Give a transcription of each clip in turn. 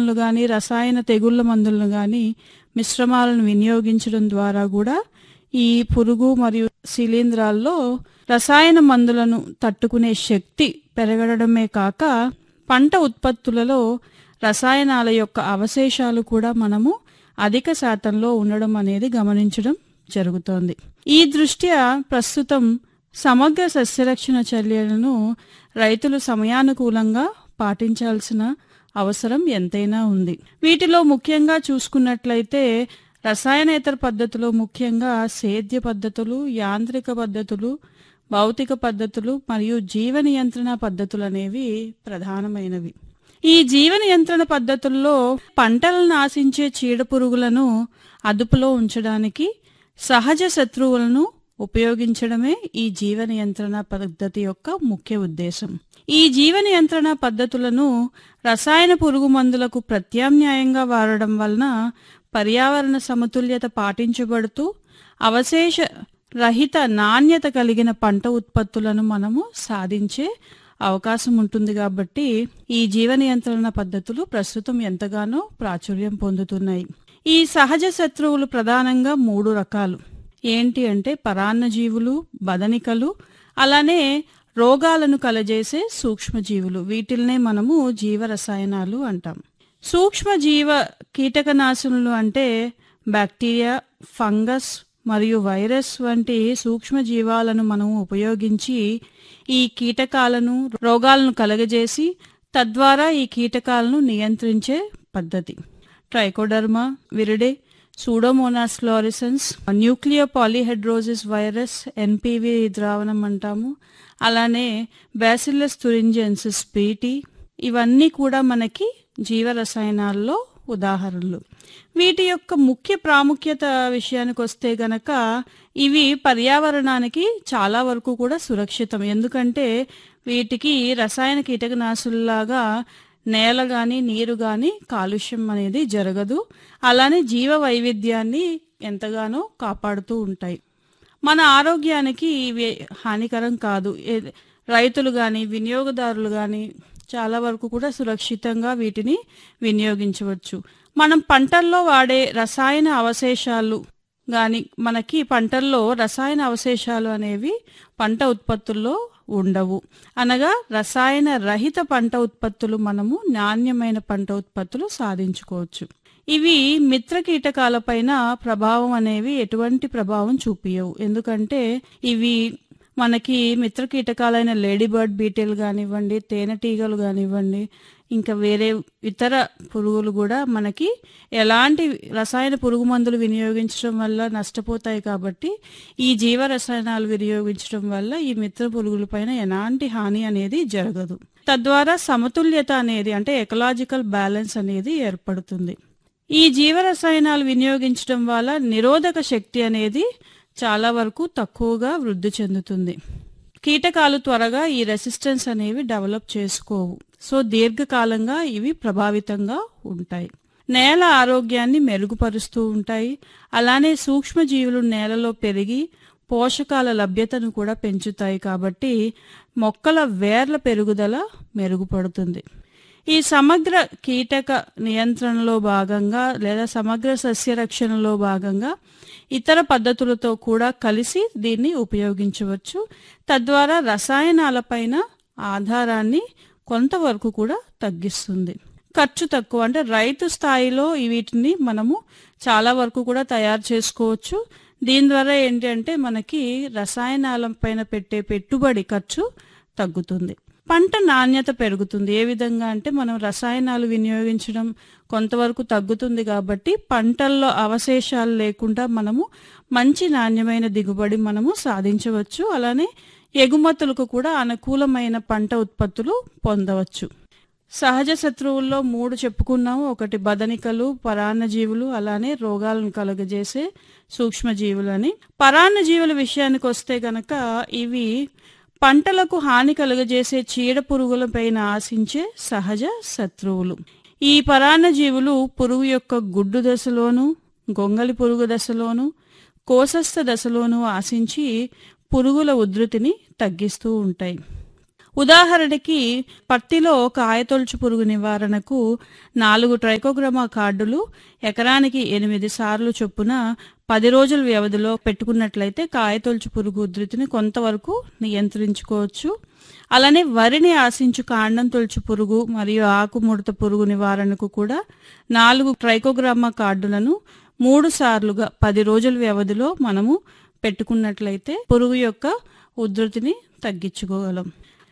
మందులను గాని, రసాయన తెగుళ్ల మందులను గాని మిశ్రమాలను వినియోగించడం ద్వారా కూడా ఈ పురుగు మరియు శిలీంధ్రాల్లో రసాయన మందులను తట్టుకునే శక్తి పెరగడమే కాక పంట ఉత్పత్తులలో రసాయనాల యొక్క అవశేషాలు కూడా మనము అధిక శాతంలో ఉండడం అనేది గమనించడం జరుగుతోంది. ఈ దృష్ట్యా ప్రస్తుతం సమగ్ర సస్యరక్షణ చర్యలను రైతులు సమయానుకూలంగా పాటించాల్సిన అవసరం ఎంతైనా ఉంది. వీటిలో ముఖ్యంగా చూసుకున్నట్లయితే రసాయనేతర పద్ధతులు, ముఖ్యంగా సేద్య పద్ధతులు, యాంత్రిక పద్ధతులు, భౌతిక పద్ధతులు మరియు జీవ నియంత్రణ పద్ధతులు అనేవి ప్రధానమైనవి. ఈ జీవ నియంత్రణ పద్ధతుల్లో పంటలను ఆశించే చీడపురుగులను అదుపులో ఉంచడానికి సహజ శత్రువులను ఉపయోగించడమే ఈ జీవ నియంత్రణ పద్ధతి యొక్క ముఖ్య ఉద్దేశం. ఈ జీవ నియంత్రణ పద్ధతులను రసాయన పురుగు మందులకు ప్రత్యామ్నాయంగా వాడడం వలన పర్యావరణ సమతుల్యత పాటించబడుతూ అవశేష రహిత నాణ్యత కలిగిన పంట ఉత్పత్తులను మనము సాధించే అవకాశం ఉంటుంది. కాబట్టి ఈ జీవ నియంత్రణ పద్ధతులు ప్రస్తుతం ఎంతగానో ప్రాచుర్యం పొందుతున్నాయి. ఈ సహజ శత్రువులు ప్రధానంగా 3 రకాలు. ఏంటి అంటే పరాన్నజీవులు, బదనికలు, అలానే రోగాలను కలజేసే సూక్ష్మజీవులు. వీటిల్నే మనము జీవ రసాయనాలు అంటాం. సూక్ష్మజీవ కీటకనాశనులు అంటే బ్యాక్టీరియా, ఫంగస్ మరియు వైరస్ వంటి సూక్ష్మజీవాలను మనము ఉపయోగించి ఈ కీటకాలను, రోగాలను కలగజేసి తద్వారా ఈ కీటకాలను నియంత్రించే పద్ధతి. Trichoderma viride, Pseudomonas fluorescens, Nucleo polyhedrosis virus NPV ద్రావణం అంటాము, అలానే బ్యాసిల్లస్ తురింజెన్సిస్ పీటీ, ఇవన్నీ కూడా మనకి జీవ రసాయనాల్లో ఉదాహరణలు. వీటి యొక్క ముఖ్య ప్రాముఖ్యత విషయానికి వస్తే గనక ఇవి పర్యావరణానికి చాలా వరకు కూడా సురక్షితం. ఎందుకంటే వీటికి రసాయన కీటకనాశుల్లాగా నేల గాని, నీరు గాని కాలుష్యం అనేది జరగదు. అలానే జీవ వైవిధ్యాన్ని ఎంతగానో కాపాడుతూ ఉంటాయి. మన ఆరోగ్యానికి ఇవి హానికరం కాదు. రైతులు గాని, వినియోగదారులు గాని చాలా వరకు కూడా సురక్షితంగా వీటిని వినియోగించవచ్చు. మనం పంటల్లో వాడే రసాయన అవశేషాలు గాని, మనకి పంటల్లో రసాయన అవశేషాలు అనేవి పంట ఉత్పత్తుల్లో ఉండవు. అనగా రసాయన రహిత పంట ఉత్పత్తులు మనము నాణ్యమైన పంట ఉత్పత్తులు సాధించుకోవచ్చు. ఇవి మిత్ర కీటకాలపైన ప్రభావం అనేవి ఎటువంటి ప్రభావం చూపియవు. ఎందుకంటే ఇవి మనకి మిత్ర కీటకాలైన లేడీ బర్డ్ బీటిల్ కానివ్వండి, తేనెటీగలు కానివ్వండి, ఇంకా వేరే ఇతర పురుగులు కూడా మనకి ఎలాంటి రసాయన పురుగు మందులు వినియోగించడం వల్ల నష్టపోతాయి. కాబట్టి ఈ జీవ రసాయనాలు వినియోగించడం వల్ల ఈ మిత్ర పురుగులపైన ఎలాంటి హాని అనేది జరగదు. తద్వారా సమతుల్యత అనేది అంటే ఎకలాజికల్ బ్యాలెన్స్ అనేది ఏర్పడుతుంది. ఈ జీవ రసాయనాలు వినియోగించడం వల్ల నిరోధక శక్తి అనేది చాలా వరకు తక్కువగా వృద్ధి చెందుతుంది. కీటకాలు త్వరగా ఈ రెసిస్టెన్స్ అనేవి డెవలప్ చేసుకోవు. సో దీర్ఘకాలంగా ఇవి ప్రభావితంగా ఉంటాయి. నేల ఆరోగ్యాన్ని మెరుగుపరుస్తూ ఉంటాయి. అలానే సూక్ష్మజీవులు నేలలో పెరిగి పోషకాల లభ్యతను కూడా పెంచుతాయి. కాబట్టి మొక్కల వేర్ల పెరుగుదల మెరుగుపడుతుంది. ఈ సమగ్ర కీటక నియంత్రణలో భాగంగా లేదా సమగ్ర సస్యరక్షణలో భాగంగా ఇతర పద్ధతులతో కూడా కలిసి దీన్ని ఉపయోగించవచ్చు. తద్వారా రసాయనాలపైన ఆధారాన్ని కొంతవరకు కూడా తగ్గిస్తుంది. ఖర్చు తక్కువ అంటే రైతు స్థాయిలో వీటిని మనము చాలా వరకు కూడా తయారు చేసుకోవచ్చు. దీని ద్వారా ఏంటంటే మనకి రసాయనాలపైన పెట్టే పెట్టుబడి ఖర్చు తగ్గుతుంది. పంట నాణ్యత పెరుగుతుంది. ఏ విధంగా అంటే మనం రసాయనాలు వినియోగించడం కొంతవరకు తగ్గుతుంది. కాబట్టి పంటల్లో అవశేషాలు లేకుండా మనము మంచి నాణ్యమైన దిగుబడి మనము సాధించవచ్చు. అలానే ఎగుమతులకు కూడా అనుకూలమైన పంట ఉత్పత్తులు పొందవచ్చు. సహజ శత్రువుల్లో 3 చెప్పుకున్నాము. ఒకటి బదనికలు, పరాన్నజీవులు, అలానే రోగాలను కలుగజేసే సూక్ష్మజీవులని. పరాన్నజీవుల విషయానికి వస్తే గనక ఇవి పంటలకు హాని కలుగజేసే చీడ పురుగులపైన ఆశించే సహజ శత్రువులు. ఈ పరాన్నజీవులు పురుగు యొక్క గుడ్డు దశలోను, గొంగలి పురుగు దశలోను, కోశస్థ దశలోను ఆశించి పురుగుల ఉధృతిని తగ్గిస్తూ ఉంటాయి. ఉదాహరణకి పత్తిలో కాయతొలుచు పురుగు నివారణకు 4 ట్రైకోగ్రామా కార్డులు ఎకరానికి 8 సార్లు చొప్పున 10 రోజుల వ్యవధిలో పెట్టుకున్నట్లయితే కాయతొలుచు పురుగు ఉధృతిని కొంతవరకు నియంత్రించుకోవచ్చు. అలానే వరిని ఆశించు కాండం తొలుచు పురుగు మరియు ఆకుముడత పురుగు నివారణకు కూడా 4 ట్రైకోగ్రామా కార్డులను 3 సార్లుగా 10 రోజుల వ్యవధిలో మనము పెట్టుకున్నట్లయితే పురుగు యొక్క ఉధృతిని తగ్గించుకోగలం.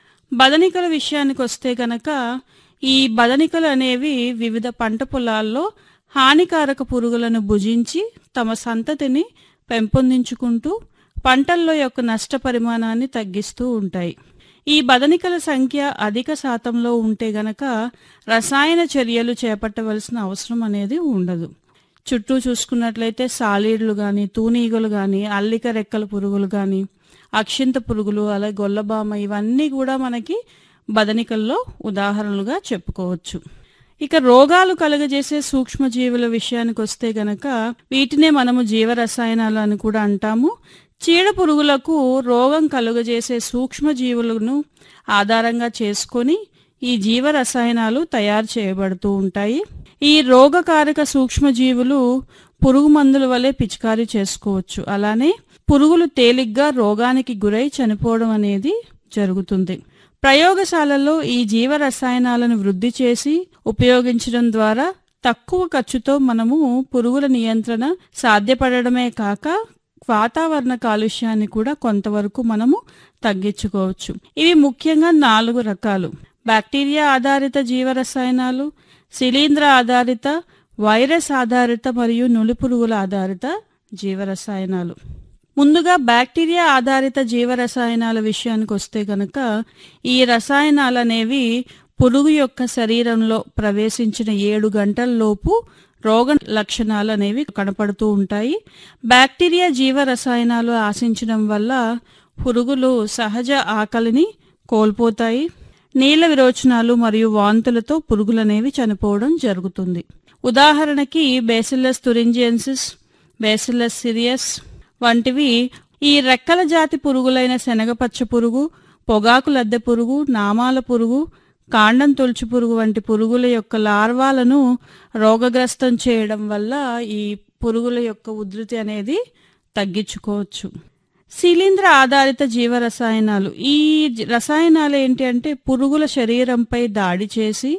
బదనికల విషయానికి వస్తే కనుక ఈ బదనికలు అనేవి వివిధ పంట పొలాల్లో హానికారక పురుగులను భుజించి తమ సంతతిని పెంపొందించుకుంటూ పంటల్లో యొక్క నష్ట పరిమాణాన్ని తగ్గిస్తూ ఉంటాయి. ఈ బదనికల సంఖ్య అధిక శాతంలో ఉంటే గనక రసాయన చర్యలు చేపట్టవలసిన అవసరం అనేది ఉండదు. చుట్టూ చూసుకున్నట్లయితే సాలీడ్లు కానీ, తూనీగలు కానీ, అల్లిక రెక్కల పురుగులు కానీ, అక్షింత పురుగులు, అలాగే గొల్లబామ, ఇవన్నీ కూడా మనకి బదనికల్లో ఉదాహరణలుగా చెప్పుకోవచ్చు. ఇక రోగాలు కలుగజేసే సూక్ష్మజీవుల విషయానికి వస్తే గనక వీటినే మనము జీవరసాయనాలు అని కూడా అంటాము. చీడ పురుగులకు రోగం కలుగజేసే సూక్ష్మజీవులను ఆధారంగా చేసుకొని ఈ జీవరసాయనాలు తయారు చేయబడుతూ ఉంటాయి. ఈ రోగకారక సూక్ష్మజీవులు పురుగు మందుల వలె పిచికారీ చేసుకోవచ్చు. అలానే పురుగులు తేలిగ్గా రోగానికి గురై చనిపోవడం అనేది జరుగుతుంది. ప్రయోగశాలలో ఈ జీవ రసాయనాలను వృద్ధి చేసి ఉపయోగించడం ద్వారా తక్కువ ఖర్చుతో మనము పురుగుల నియంత్రణ సాధ్యపడడమే కాక వాతావరణ కాలుష్యాన్ని కూడా కొంతవరకు మనము తగ్గించుకోవచ్చు. ఇవి ముఖ్యంగా 4 రకాలు: బ్యాక్టీరియా ఆధారిత జీవరసాయనాలు, శిలీంధ్ర ఆధారిత, వైరస్ ఆధారిత మరియు నులిపురుగుల ఆధారిత జీవరసాయనాలు. ముందుగా బ్యాక్టీరియా ఆధారిత జీవరసాయనాల విషయానికి వస్తే కనుక ఈ రసాయనాలు అనేవి పురుగు యొక్క శరీరంలో ప్రవేశించిన 7 గంటల లోపు రోగ లక్షణాలు అనేవి కనపడుతూ ఉంటాయి. బ్యాక్టీరియా జీవరసాయనాలు ఆశించడం వల్ల పురుగులు సహజ ఆకలిని కోల్పోతాయి. నీళ్ల విరోచనాలు మరియు వాంతులతో పురుగులనేవి చనిపోవడం జరుగుతుంది. ఉదాహరణకి బేసిల్లస్ తురింజియన్సిస్, బేసిల్లస్ సిరియస్ వంటివి ఈ రెక్కల జాతి పురుగులైన శనగపచ్చ పురుగు, పొగాకు లద్దె పురుగు, నామాల పురుగు, కాండం తొలుచు పురుగు వంటి పురుగుల యొక్క లార్వాలను రోగగ్రస్తం చేయడం వల్ల ఈ పురుగుల యొక్క ఉధృతి అనేది తగ్గించుకోవచ్చు. శిలీంధ్ర ఆధారిత జీవరసాయనాలు. ఈ రసాయనాలు ఏంటి అంటే పురుగుల శరీరంపై దాడి చేసి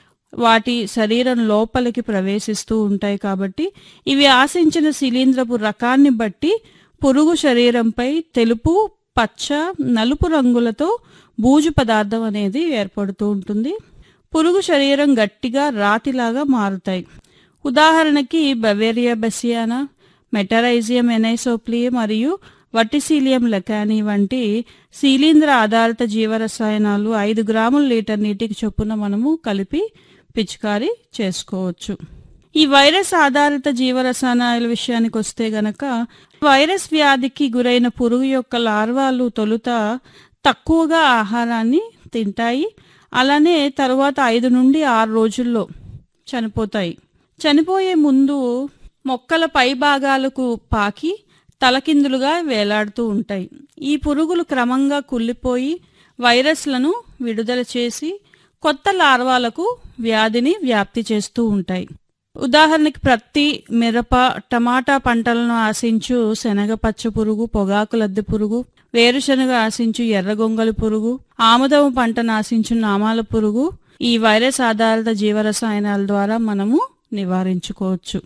వాటి శరీరం లోపలికి ప్రవేశిస్తూ ఉంటాయి. కాబట్టి ఇవి ఆశించిన శిలీంధ్రపు రకాన్ని బట్టి పురుగు శరీరంపై తెలుపు, పచ్చ, నలుపు రంగులతో బూజు పదార్థం అనేది ఏర్పడుతూ ఉంటుంది. పురుగు శరీరం గట్టిగా రాతిలాగా మారుతాయి. ఉదాహరణకి బవేరియా బెసియానా, మెటరైజియం ఎనైసోప్లీ మరియు వటిసీలియం లెకానీ వంటి శిలీంధ్ర ఆధారిత జీవరసాయనాలు 5 గ్రాముల లీటర్ నీటికి చొప్పున మనము కలిపి పిచికారీ చేసుకోవచ్చు. ఈ వైరస్ ఆధారిత జీవరసాయనాల విషయానికి వస్తే గనక వైరస్ వ్యాధికి గురైన పురుగు యొక్క లార్వాలు తొలుత తక్కువగా ఆహారాన్ని తింటాయి. అలానే తరువాత 5 నుండి 6 రోజుల్లో చనిపోతాయి. చనిపోయే ముందు మొక్కల పై భాగాలకు పాకి తలకిందులుగా వేలాడుతూ ఉంటాయి. ఈ పురుగులు క్రమంగా కుళ్ళిపోయి వైరస్లను విడుదల చేసి కొత్త లార్వాలకు వ్యాధిని వ్యాప్తి చేస్తూ ఉంటాయి. ఉదాహరణకి ప్రత్తి, మిరప, టమాటా పంటలను ఆశించు శనగ పచ్చ పురుగు, పొగాకు లద్దె పురుగు, వేరుశనగ ఆశించు ఎర్రగొంగలి పురుగు, ఆముదం పంటను ఆశించు నామాల పురుగు ఈ వైరస్ ఆధారిత జీవరసాయనాల ద్వారా మనము నివారించుకోవచ్చు.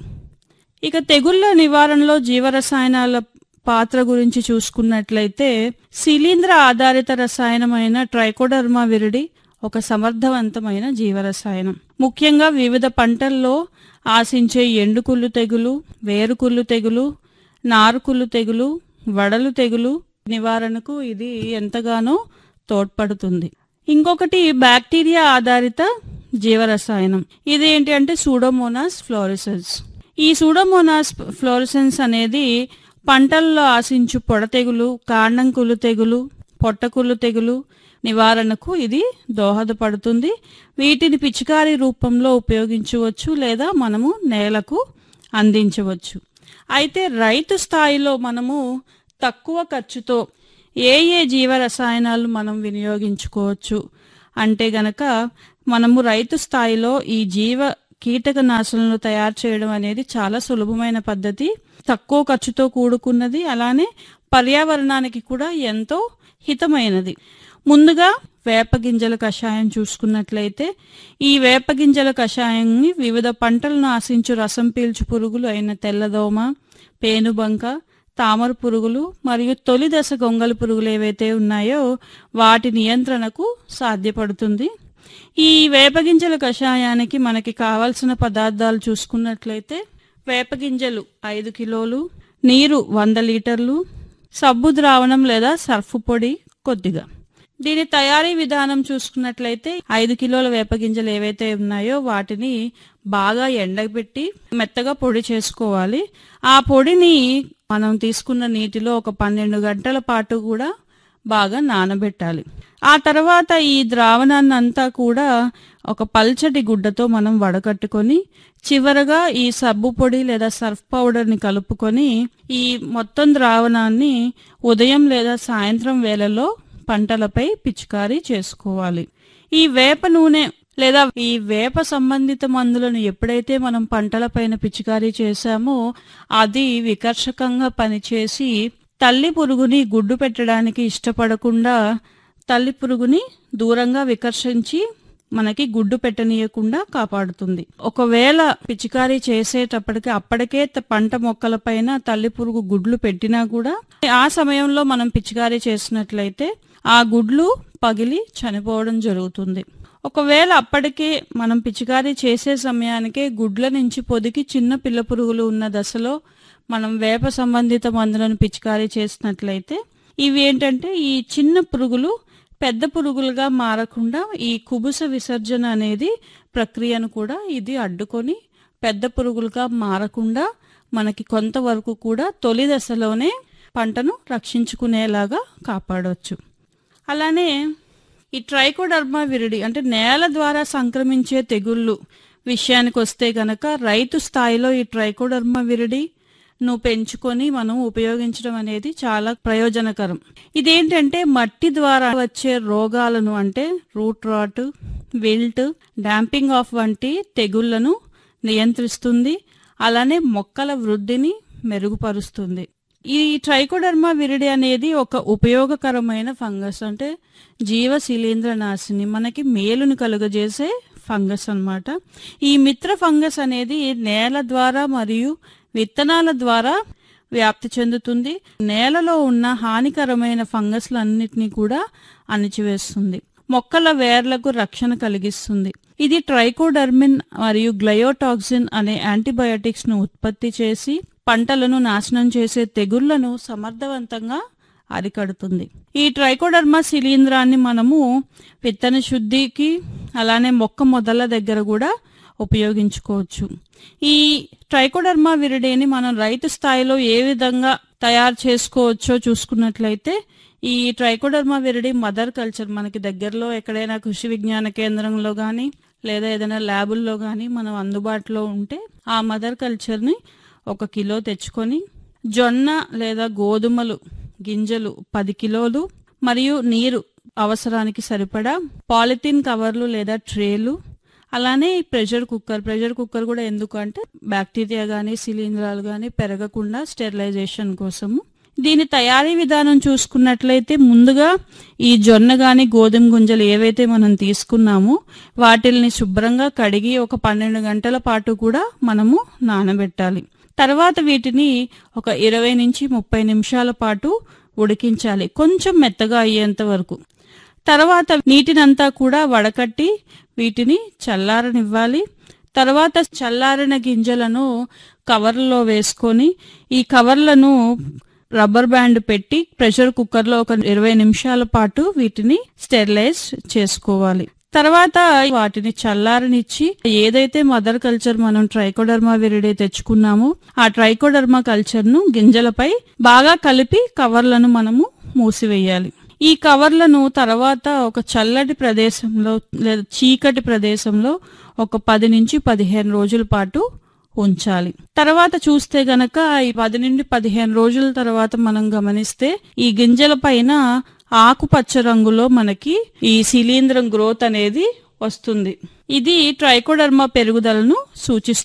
ఇక తెగుళ్ల నివారణలో జీవరసాయనాల పాత్ర గురించి చూసుకున్నట్లయితే శిలీంధ్ర ఆధారిత రసాయనమైన ట్రైకోడర్మా విరిడి ఒక సమర్థవంతమైన జీవరసాయనం. ముఖ్యంగా వివిధ పంటల్లో ఆశించే ఎండుకుళ్ళు తెగులు, వేరుకుళ్ళు తెగులు, నారుకుళ్ళు తెగులు, వడలు తెగులు నివారణకు ఇది ఎంతగానో తోడ్పడుతుంది. ఇంకొకటి బ్యాక్టీరియా ఆధారిత జీవరసాయనం. ఇది ఏంటి అంటే సూడోమోనాస్ ఫ్లోరిసెన్స్. ఈ సూడోమోనాస్ ఫ్లోరిసెన్స్ అనేది పంటల్లో ఆశించు పొడ తెగులు, కాండం కుళ్ళు తెగులు, పొట్టకుళ్ళు తెగులు నివారణకు ఇది దోహదపడుతుంది. వీటిని పిచికారీ రూపంలో ఉపయోగించవచ్చు లేదా మనము నేలకు అందించవచ్చు. అయితే రైతు స్థాయిలో మనము తక్కువ ఖర్చుతో ఏ ఏ జీవ రసాయనాలు మనం వినియోగించుకోవచ్చు అంటే గనక మనము రైతు స్థాయిలో ఈ జీవ కీటకనాశనలు తయారు చేయడం అనేది చాలా సులభమైన పద్ధతి, తక్కువ ఖర్చుతో కూడుకున్నది, అలానే పర్యావరణానికి కూడా ఎంతో హితమైనది. ముందుగా వేపగింజల కషాయం చూసుకున్నట్లయితే ఈ వేపగింజల కషాయాన్ని వివిధ పంటలను ఆశించు రసం పీల్చు పురుగులు అయిన తెల్లదోమ, పేనుబంక, తామర పురుగులు మరియు తొలి దశ గొంగళి పురుగులు ఏవైతే ఉన్నాయో వాటి నియంత్రణకు సాధ్యపడుతుంది. ఈ వేపగింజల కషాయానికి మనకి కావలసిన పదార్థాలు చూసుకున్నట్లయితే వేపగింజలు 5 కిలోలు, నీరు 100 లీటర్లు, సబ్బు ద్రావణం లేదా సర్ఫ్ పొడి కొద్దిగా. దీని తయారీ విధానం చూసుకున్నట్లయితే 5 కిలోల వేపగింజలు ఏవైతే ఉన్నాయో వాటిని బాగా ఎండబెట్టి మెత్తగా పొడి చేసుకోవాలి. ఆ పొడిని మనం తీసుకున్న నీటిలో ఒక 12 గంటల పాటు కూడా బాగా నానబెట్టాలి. ఆ తర్వాత ఈ ద్రావణాన్ని అంతా కూడా ఒక పల్చటి గుడ్డతో మనం వడకట్టుకొని చివరగా ఈ సబ్బు పొడి లేదా సర్ఫ్ పౌడర్ని కలుపుకొని ఈ మొత్తం ద్రావణాన్ని ఉదయం లేదా సాయంత్రం వేళల్లో పంటలపై పిచికారీ చేసుకోవాలి. ఈ వేప నూనె లేదా ఈ వేప సంబంధిత మందులను ఎప్పుడైతే మనం పంటలపైన పిచికారీ చేశామో అది వికర్షకంగా పనిచేసి తల్లి పురుగుని గుడ్డు పెట్టడానికి ఇష్టపడకుండా తల్లి పురుగుని దూరంగా వికర్షించి మనకి గుడ్డు పెట్టనీయకుండా కాపాడుతుంది. ఒకవేళ పిచికారీ చేసేటప్పటికి అప్పటికే పంట మొక్కలపైన తల్లి పురుగు గుడ్లు పెట్టినా కూడా ఆ సమయంలో మనం పిచికారీ చేసినట్లయితే ఆ గుడ్లు పగిలి చనిపోవడం జరుగుతుంది. ఒకవేళ అప్పటికే మనం పిచికారీ చేసే సమయానికే గుడ్ల నుంచి పొదికి చిన్న పిల్ల పురుగులు ఉన్న దశలో మనం వేప సంబంధిత మందులను పిచికారీ చేసినట్లయితే ఇవి ఏంటంటే ఈ చిన్న పురుగులు పెద్ద పురుగులుగా మారకుండా ఈ కుబుస విసర్జన అనేది ప్రక్రియను కూడా ఇది అడ్డుకొని పెద్ద పురుగులుగా మారకుండా మనకి కొంతవరకు కూడా తొలి దశలోనే పంటను రక్షించుకునేలాగా కాపాడవచ్చు. అలానే ఈ ట్రైకోడర్మా విరిడి అంటే నేల ద్వారా సంక్రమించే తెగుళ్ళు విషయానికి వస్తే గనక రైతు స్థాయిలో ఈ ట్రైకోడర్మా విరిడి పెంచుకొని మనం ఉపయోగించడం అనేది చాలా ప్రయోజనకరం. ఇదేంటంటే మట్టి ద్వారా వచ్చే రోగాలను అంటే root rot, wilt, damping of వంటి తెగుళ్లను నియంత్రిస్తుంది. అలానే మొక్కల వృద్ధిని మెరుగుపరుస్తుంది. ఈ ట్రైకోడర్మా విరిడి అనేది ఒక ఉపయోగకరమైన ఫంగస్ అంటే జీవ శిలీంద్రనాశిని, మనకి మేలుని కలుగజేసే ఫంగస్ అన్నమాట. ఈ మిత్ర ఫంగస్ అనేది నేల ద్వారా మరియు విత్తనాల ద్వారా వ్యాప్తి చెందుతుంది. నేలలో ఉన్న హానికరమైన ఫంగస్లన్నిటినీ కూడా అణిచివేస్తుంది. మొక్కల వేర్లకు రక్షణ కలిగిస్తుంది. ఇది ట్రైకోడర్మిన్ మరియు గ్లయోటాక్సిన్ అనే యాంటీబయాటిక్స్ ను ఉత్పత్తి చేసి పంటలను నాశనం చేసే తెగుళ్లను సమర్థవంతంగా అరికడుతుంది. ఈ ట్రైకోడర్మా శిలీంధ్రాన్ని మనము విత్తన శుద్ధికి అలానే మొక్క మొదల దగ్గర కూడా ఉపయోగించుకోవచ్చు. ఈ ట్రైకోడర్మా విరిడేని మనం రైతు స్థాయిలో ఏ విధంగా తయారు చేసుకోవచ్చో చూసుకున్నట్లయితే ఈ ట్రైకోడర్మా విరిడి మదర్ కల్చర్ మనకి దగ్గరలో ఎక్కడైనా కృషి విజ్ఞాన కేంద్రంలో గాని లేదా ఏదైనా ల్యాబుల్లో గాని మనం అందుబాటులో ఉంటే ఆ మదర్ కల్చర్ ని 1 కిలో తెచ్చుకొని జొన్న లేదా గోధుమలు గింజలు 10 కిలోలు మరియు నీరు అవసరానికి సరిపడా పాలిథిన్ కవర్లు లేదా ట్రేలు, అలానే ప్రెషర్ కుక్కర్ కూడా ఎందుకంటే బ్యాక్టీరియా గానీ శిలీంధ్రాలు గానీ పెరగకుండా స్టెరిలైజేషన్ కోసము. దీని తయారీ విధానం చూసుకున్నట్లయితే ముందుగా ఈ జొన్న గాని గోధుమ గింజలు ఏవైతే మనం తీసుకున్నామో వాటిల్ని శుభ్రంగా కడిగి ఒక 12 గంటల పాటు కూడా మనము నానబెట్టాలి. తర్వాత వీటిని ఒక 20 నుంచి 30 నిమిషాల పాటు ఉడికించాలి, కొంచెం మెత్తగా అయ్యేంత వరకు. తర్వాత నీటినంతా కూడా వడకట్టి వీటిని చల్లారనివ్వాలి. తర్వాత చల్లారిన గింజలను కవర్లలో వేసుకొని ఈ కవర్లను రబ్బర్ బ్యాండ్ పెట్టి ప్రెషర్ కుక్కర్లో ఒక 20 నిమిషాల పాటు వీటిని స్టెరిలైజ్ చేసుకోవాలి. తర్వాత వాటిని చల్లారనిచ్చి ఏదైతే మదర్ కల్చర్ మనం ట్రైకోడర్మా విరిడే తెచ్చుకున్నామో ఆ ట్రైకోడర్మా కల్చర్ ను గింజలపై బాగా కలిపి కవర్లను మనము మూసివేయాలి. ఈ కవర్లను తర్వాత ఒక చల్లటి ప్రదేశంలో లేదా చీకటి ప్రదేశంలో ఒక 10 నుంచి 15 రోజుల పాటు ఉంచాలి. తర్వాత చూస్తే గనక ఈ 10 నుండి 15 రోజుల తర్వాత మనం గమనిస్తే ఈ గింజల పైన ఆకుపచ్చ రంగులో మనకి ఈ శిలీంధ్రం గ్రోత్ అనేది వస్తుంది. ఇది ట్రైకోడర్మా పెరుగుదలను సూచిస్తుంది.